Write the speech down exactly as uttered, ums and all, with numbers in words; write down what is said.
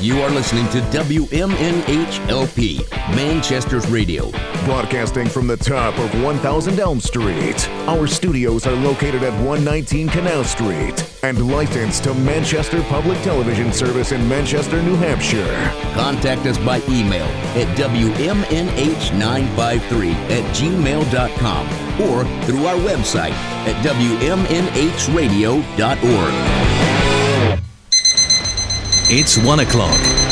You are listening to W M N H L P, Manchester's Radio. Broadcasting from the top of one thousand Elm Street. Our studios are located at one nineteen Canal Street and licensed to Manchester Public Television Service in Manchester, New Hampshire. Contact us by email at W M N H nine five three at gmail dot com or through our website at W M N H radio dot org. It's one o'clock.